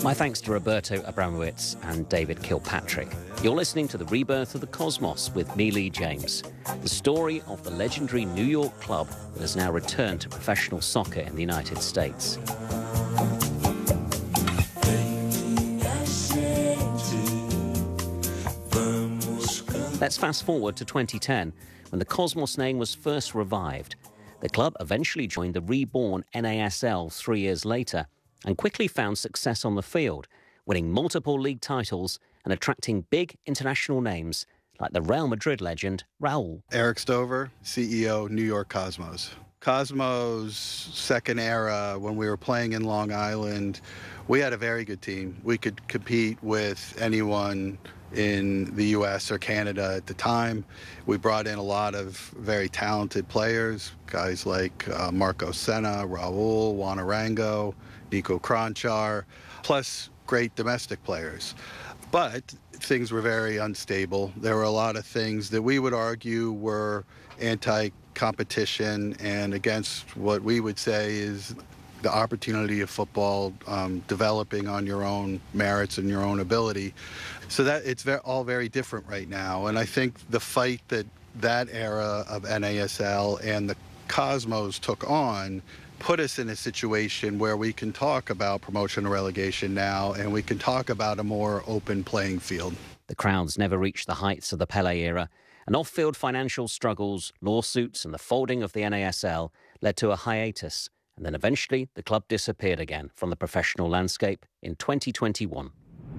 My thanks to Roberto Abramowitz and David Kilpatrick. You're listening to The Rebirth of the Cosmos with me, Lee James, the story of the legendary New York club that has now returned to professional soccer in the United States. Let's fast forward to 2010, when the Cosmos name was first revived. The club eventually joined the reborn NASL 3 years later and quickly found success on the field, winning multiple league titles and attracting big international names like the Real Madrid legend Raul. Eric Stover, CEO, New York Cosmos. Cosmos' second era, when we were playing in Long Island, we had a very good team. We could compete with anyone in the U.S. or Canada at the time. We brought in a lot of very talented players, guys like Marco Senna, Raul, Juan Arango, Nico Kranjčar, plus great domestic players. But things were very unstable. There were a lot of things that we would argue were anti-competition and against what we would say is the opportunity of football developing on your own merits and your own ability. So that it's all very different right now. And I think the fight that era of NASL and the Cosmos took on put us in a situation where we can talk about promotion and relegation now, and we can talk about a more open playing field. The crowds never reached the heights of the Pelé era, and off-field financial struggles, lawsuits and the folding of the NASL led to a hiatus, and then eventually the club disappeared again from the professional landscape in 2021.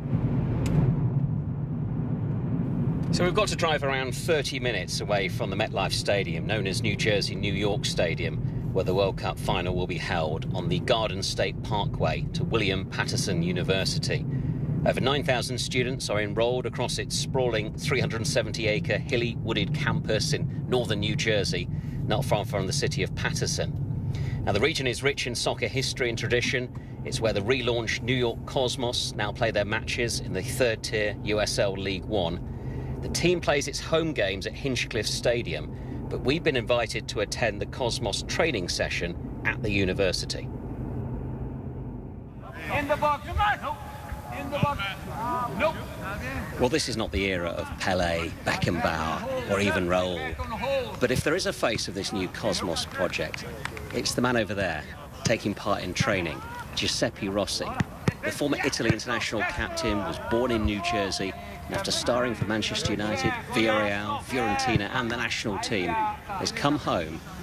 So we've got to drive around 30 minutes away from the MetLife Stadium, known as New Jersey New York Stadium, where the World Cup final will be held on the Garden State Parkway to William Patterson University. Over 9,000 students are enrolled across its sprawling 370-acre hilly wooded campus in northern New Jersey, not far from the city of Patterson. Now, the region is rich in soccer history and tradition. It's where the relaunched New York Cosmos now play their matches in the third-tier USL League One. The team plays its home games at Hinchcliffe Stadium, but we've been invited to attend the Cosmos training session at the university. In the box. In the box. Nope. Well, this is not the era of Pelé, Beckenbauer or even Raul. But if there is a face of this new Cosmos project, it's the man over there, taking part in training, Giuseppe Rossi. The former Italy international captain was born in New Jersey, and after starring for Manchester United, Villarreal, Fiorentina and the national team, has come home